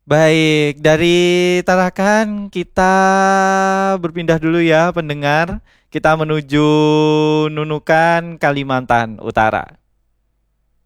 Baik, dari Tarakan kita berpindah dulu ya pendengar. Kita menuju Nunukan, Kalimantan Utara.